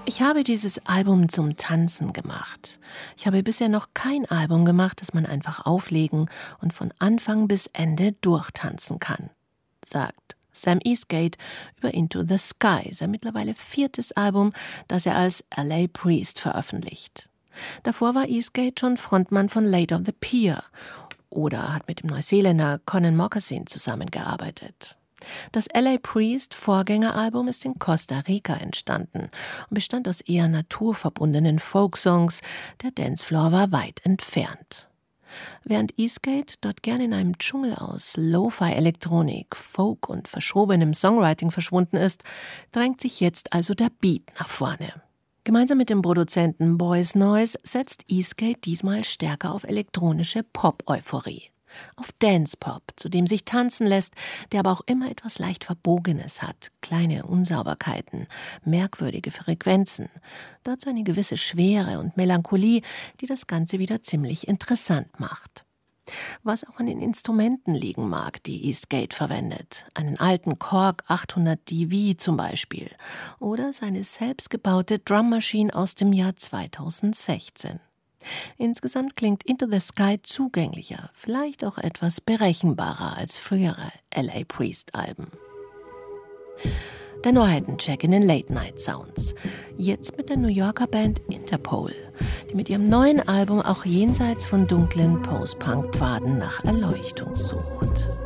Ich habe dieses Album zum Tanzen gemacht. Ich habe bisher noch kein Album gemacht, das man einfach auflegen und von Anfang bis Ende durchtanzen kann, sagt Sam Eastgate über Into the Sky, sein mittlerweile 4. Album, das er als LA Priest veröffentlicht. Davor war Eastgate schon Frontmann von Late on the Pier oder hat mit dem Neuseeländer Conan Moccasin zusammengearbeitet. Das LA Priest Vorgängeralbum ist in Costa Rica entstanden und bestand aus eher naturverbundenen Folksongs. Der Dancefloor war weit entfernt. Während Eastgate dort gern in einem Dschungel aus Lo-Fi-Elektronik, Folk und verschobenem Songwriting verschwunden ist, drängt sich jetzt also der Beat nach vorne. Gemeinsam mit dem Produzenten Boys Noise setzt Eastgate diesmal stärker auf elektronische Pop-Euphorie. Auf Dance-Pop, zu dem sich tanzen lässt, der aber auch immer etwas leicht Verbogenes hat, kleine Unsauberkeiten, merkwürdige Frequenzen, dazu eine gewisse Schwere und Melancholie, die das Ganze wieder ziemlich interessant macht. Was auch an den Instrumenten liegen mag, die Eastgate verwendet, einen alten Korg 800 DV zum Beispiel oder seine selbstgebaute Drummaschine aus dem Jahr 2016. Insgesamt klingt Into the Sky zugänglicher, vielleicht auch etwas berechenbarer als frühere LA Priest-Alben. Der Neuheitencheck in den Late-Night-Sounds. Jetzt mit der New Yorker Band Interpol, die mit ihrem neuen Album auch jenseits von dunklen Post-Punk-Pfaden nach Erleuchtung sucht.